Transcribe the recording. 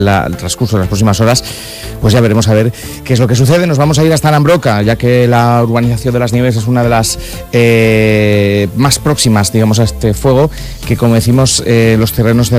el transcurso de las próximas horas, pues ya veremos a ver qué es lo que sucede. Nos vamos a ir hasta Arambroca, ya que la urbanización de Las Nieves es una de las más próximas, digamos, a este fuego, que como decimos, los terrenos de